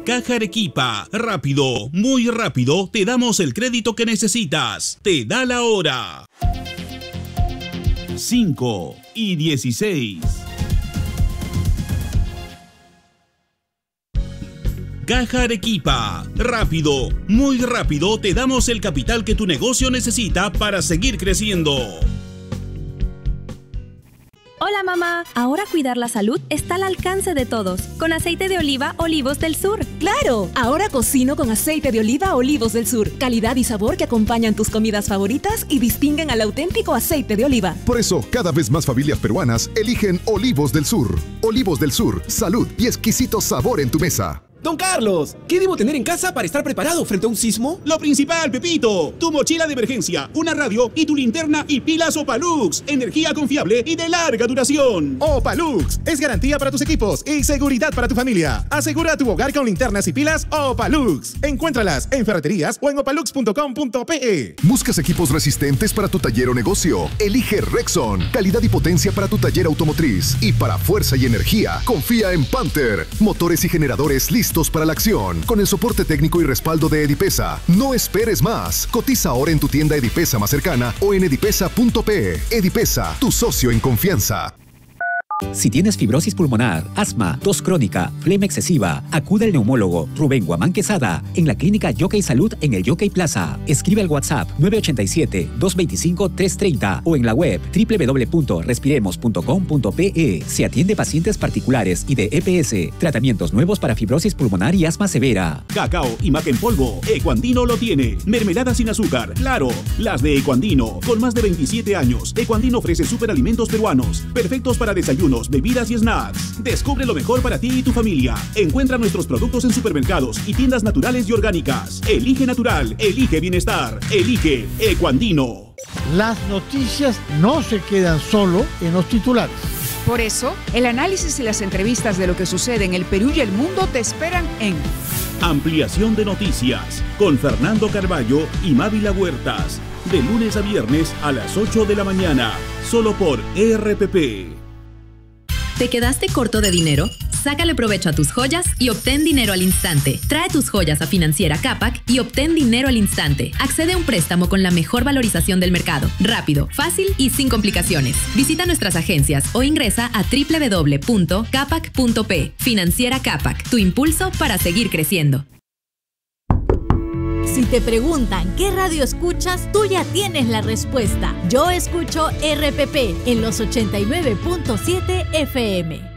Caja Arequipa. Rápido, muy rápido, te damos el crédito que necesitas. Te da la hora. 5:16. Caja Arequipa. Rápido, muy rápido, te damos el capital que tu negocio necesita para seguir creciendo. Hola mamá, ahora cuidar la salud está al alcance de todos, con aceite de oliva Olivos del Sur. ¡Claro! Ahora cocino con aceite de oliva Olivos del Sur. Calidad y sabor que acompañan tus comidas favoritas y distinguen al auténtico aceite de oliva. Por eso, cada vez más familias peruanas eligen Olivos del Sur. Olivos del Sur, salud y exquisito sabor en tu mesa. Don Carlos, ¿qué debo tener en casa para estar preparado frente a un sismo? Lo principal, Pepito, tu mochila de emergencia, una radio y tu linterna y pilas Opalux. Energía confiable y de larga duración. Opalux es garantía para tus equipos y seguridad para tu familia. Asegura tu hogar con linternas y pilas Opalux. Encuéntralas en ferreterías o en opalux.com.pe. ¿Buscas equipos resistentes para tu taller o negocio? Elige Rexon. Calidad y potencia para tu taller automotriz. Y para fuerza y energía, confía en Panther. Motores y generadores listos para la acción, con el soporte técnico y respaldo de Edipesa. No esperes más. Cotiza ahora en tu tienda Edipesa más cercana o en edipesa.pe. Edipesa, tu socio en confianza. Si tienes fibrosis pulmonar, asma, tos crónica, flema excesiva, acude al neumólogo Rubén Guamán Quesada en la clínica Yockey Salud en el Yockey Plaza. Escribe al WhatsApp 987-225-330 o en la web www.respiremos.com.pe. Se atiende pacientes particulares y de EPS. Tratamientos nuevos para fibrosis pulmonar y asma severa. Cacao y maca en polvo. Ecuandino lo tiene. Mermelada sin azúcar. Claro, las de Ecuandino. Con más de 27 años, Ecuandino ofrece superalimentos peruanos, perfectos para desayunos, bebidas y snacks. Descubre lo mejor para ti y tu familia. Encuentra nuestros productos en supermercados y tiendas naturales y orgánicas. Elige natural, elige bienestar, elige Ecuandino. Las noticias no se quedan solo en los titulares. Por eso, el análisis y las entrevistas de lo que sucede en el Perú y el mundo te esperan en Ampliación de Noticias con Fernando Carballo y Mávila Huertas. De lunes a viernes a las 8 de la mañana. Solo por RPP. ¿Te quedaste corto de dinero? Sácale provecho a tus joyas y obtén dinero al instante. Trae tus joyas a Financiera Capac y obtén dinero al instante. Accede a un préstamo con la mejor valorización del mercado. Rápido, fácil y sin complicaciones. Visita nuestras agencias o ingresa a www.capac.p. Financiera Capac, tu impulso para seguir creciendo. Si te preguntan qué radio escuchas, tú ya tienes la respuesta. Yo escucho RPP en los 89.7 FM.